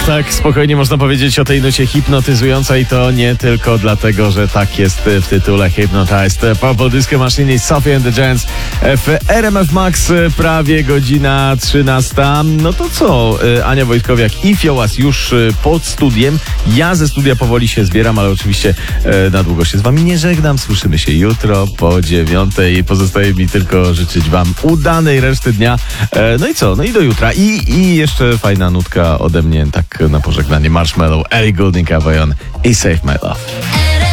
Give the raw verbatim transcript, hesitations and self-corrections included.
tak, spokojnie można powiedzieć o tej nucie hipnotyzującej, to nie tylko dlatego, że tak jest w tytule Hypnotized. Purple Disco Machine i Sophie and the Giants w R M F Max, prawie godzina trzynasta. No to co, Ania Wojtkowiak i Fiołas już pod studiem. Ja ze studia powoli się zbieram, ale oczywiście na długo się z wami nie żegnam. Słyszymy się jutro po dziewiątej. Pozostaje mi tylko życzyć wam udanej reszty dnia. No i co? No i do jutra. I, i jeszcze fajna nutka ode mnie, tak na pożegnanie. Marshmallow, Ellie Goulding, Avayon i Save My Love.